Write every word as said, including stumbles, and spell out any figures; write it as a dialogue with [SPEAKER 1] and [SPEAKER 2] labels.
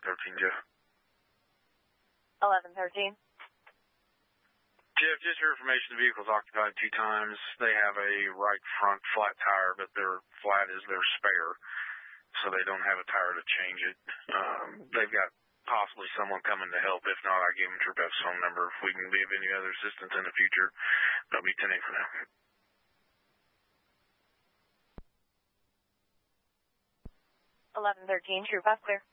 [SPEAKER 1] thirteen, Jeff.
[SPEAKER 2] eleven thirteen.
[SPEAKER 1] Jeff, just your information, the vehicle's occupied two times. They have a right front flat tire, but their flat is their spare, so they don't have a tire to change it. Um, they've got possibly someone coming to help. If not, I gave them TripF's phone number. If we can give any other assistance in the future, that'll be ten eight for now.
[SPEAKER 2] eleven thirteen, True F, clear.